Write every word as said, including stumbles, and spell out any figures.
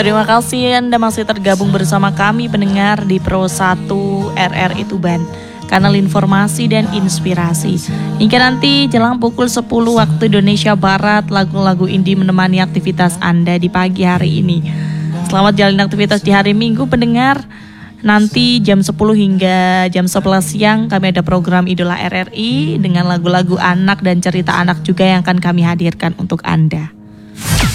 Terima kasih Anda masih tergabung bersama kami pendengar di Pro satu R R I Tuban, kanal informasi dan inspirasi. Hingga nanti jelang pukul sepuluh waktu Indonesia Barat, lagu-lagu indie menemani aktivitas Anda di pagi hari ini. Selamat jalani aktivitas di hari Minggu pendengar. Nanti jam sepuluh hingga jam sebelas siang kami ada program Idola R R I dengan lagu-lagu anak dan cerita anak juga yang akan kami hadirkan untuk Anda.